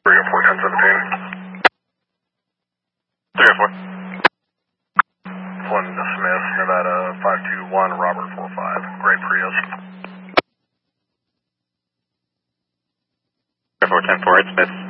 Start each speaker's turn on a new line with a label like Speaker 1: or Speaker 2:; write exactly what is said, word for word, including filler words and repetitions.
Speaker 1: three oh four, ten seventeen. three oh four. Flynn Smith, Nevada five two one, Robert four five. Great Prius.
Speaker 2: three four ten four, it's Smith.